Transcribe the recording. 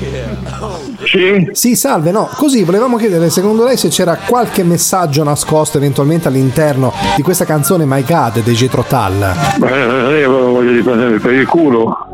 Sì? Sì, salve, no, così volevamo chiedere secondo lei se c'era qualche messaggio nascosto eventualmente all'interno di questa canzone My God dei Jethro Tull. Io voglio di prendere per il culo.